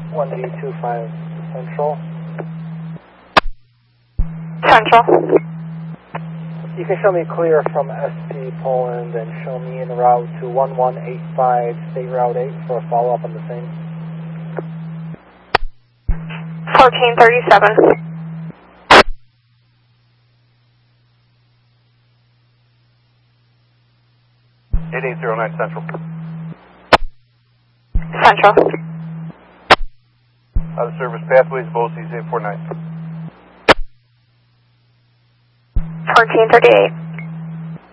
1D25 Central. Central. You can show me clear from SP Poland and show me en route to 1185 State Route 8 for a follow-up on the same. 1437. 8809 Central. Central. Out of service pathways, BOCES 849. 1438.